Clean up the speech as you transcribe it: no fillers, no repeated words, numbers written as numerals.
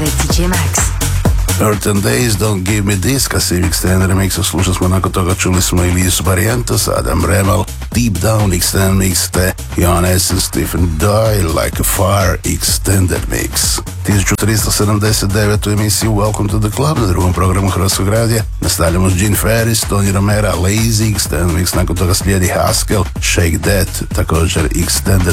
DJ Max. Earth and Days, Don't Give Me This, Kassim Extended Remix, slušali smo nakon toga, čuli smo Elise Barrientos, Adam Remal, Deep Down Extended Mix, te Jan Essen, Stephen Die, Like a Fire Extended Mix. 1379. emisiju Welcome to the Club na drugom programu Hrvatskog radija. Nastavljamo s Gene Ferris, Tony Romera, Lazy Extended Mix, nakon toga slijedi Haskell, Shake That, također Extended